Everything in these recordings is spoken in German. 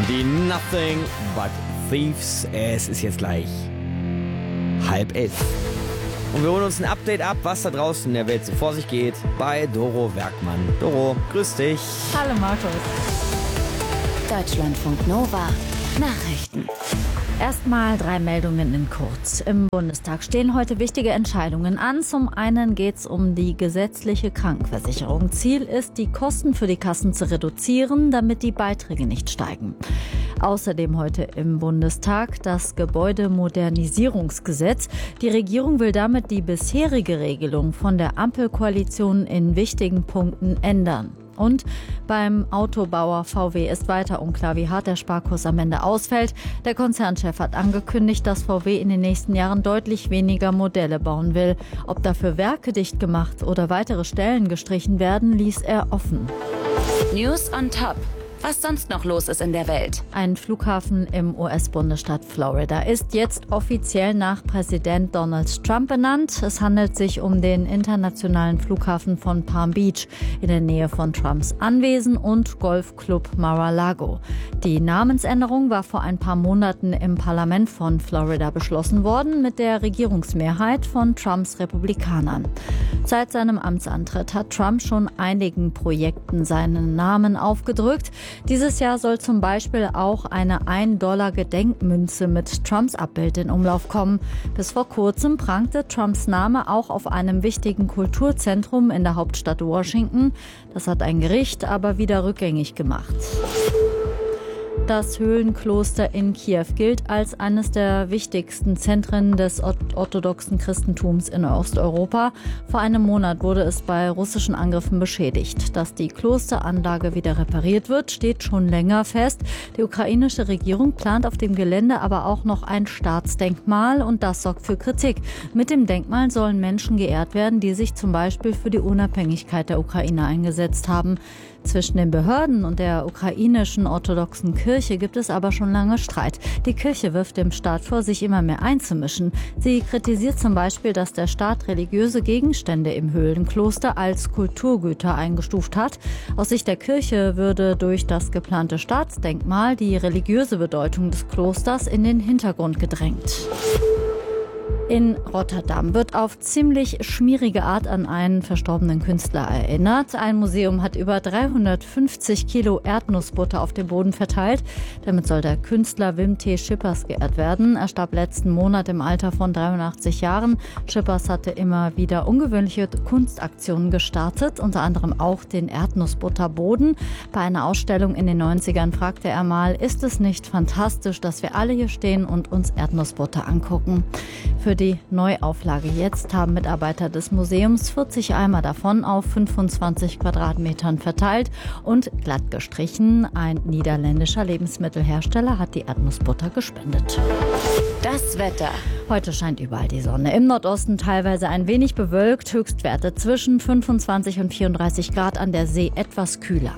Die Nothing But Thieves. Es ist jetzt gleich 10:30. Und wir holen uns ein Update ab, was da draußen in der Welt so vor sich geht, bei Doro Werkmann. Doro, grüß dich. Hallo Markus. Deutschlandfunk Nova. Nachrichten. Erstmal 3 Meldungen in kurz. Im Bundestag stehen heute wichtige Entscheidungen an. Zum einen geht es um die gesetzliche Krankenversicherung. Ziel ist, die Kosten für die Kassen zu reduzieren, damit die Beiträge nicht steigen. Außerdem heute im Bundestag das Gebäudemodernisierungsgesetz. Die Regierung will damit die bisherige Regelung von der Ampelkoalition in wichtigen Punkten ändern. Und beim Autobauer VW ist weiter unklar, wie hart der Sparkurs am Ende ausfällt. Der Konzernchef hat angekündigt, dass VW in den nächsten Jahren deutlich weniger Modelle bauen will. Ob dafür Werke dicht gemacht oder weitere Stellen gestrichen werden, ließ er offen. News on top. Was sonst noch los ist in der Welt. Ein Flughafen im US-Bundesstaat Florida ist jetzt offiziell nach Präsident Donald Trump benannt. Es handelt sich um den internationalen Flughafen von Palm Beach in der Nähe von Trumps Anwesen und Golfclub Mar-a-Lago. Die Namensänderung war vor ein paar Monaten im Parlament von Florida beschlossen worden mit der Regierungsmehrheit von Trumps Republikanern. Seit seinem Amtsantritt hat Trump schon einigen Projekten seinen Namen aufgedrückt. Dieses Jahr soll zum Beispiel auch eine $1-Gedenkmünze mit Trumps Abbild in Umlauf kommen. Bis vor kurzem prangte Trumps Name auch auf einem wichtigen Kulturzentrum in der Hauptstadt Washington. Das hat ein Gericht aber wieder rückgängig gemacht. Das Höhlenkloster in Kiew gilt als eines der wichtigsten Zentren des orthodoxen Christentums in Osteuropa. Vor einem Monat wurde es bei russischen Angriffen beschädigt. Dass die Klosteranlage wieder repariert wird, steht schon länger fest. Die ukrainische Regierung plant auf dem Gelände aber auch noch ein Staatsdenkmal und das sorgt für Kritik. Mit dem Denkmal sollen Menschen geehrt werden, die sich zum Beispiel für die Unabhängigkeit der Ukraine eingesetzt haben. Zwischen den Behörden und der ukrainischen orthodoxen Kirche gibt es aber schon lange Streit. Die Kirche wirft dem Staat vor, sich immer mehr einzumischen. Sie kritisiert zum Beispiel, dass der Staat religiöse Gegenstände im Höhlenkloster als Kulturgüter eingestuft hat. Aus Sicht der Kirche würde durch das geplante Staatsdenkmal die religiöse Bedeutung des Klosters in den Hintergrund gedrängt. In Rotterdam wird auf ziemlich schmierige Art an einen verstorbenen Künstler erinnert. Ein Museum hat über 350 Kilo Erdnussbutter auf dem Boden verteilt. Damit soll der Künstler Wim T. Schippers geehrt werden. Er starb letzten Monat im Alter von 83 Jahren. Schippers hatte immer wieder ungewöhnliche Kunstaktionen gestartet, unter anderem auch den Erdnussbutterboden. Bei einer Ausstellung in den 90ern fragte er mal, ist es nicht fantastisch, dass wir alle hier stehen und uns Erdnussbutter angucken? Für die Neuauflage jetzt haben Mitarbeiter des Museums 40 Eimer davon auf 25 Quadratmetern verteilt und glatt gestrichen. Ein niederländischer Lebensmittelhersteller hat die Erdnussbutter gespendet. Das Wetter. Heute scheint überall die Sonne. Im Nordosten teilweise ein wenig bewölkt. Höchstwerte zwischen 25 und 34 Grad, an der See etwas kühler.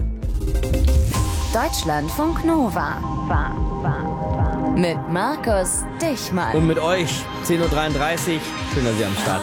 Deutschlandfunk Nova. Mit Markus Dichmann. Und mit euch 10:33 Uhr. Schön, dass ihr am Start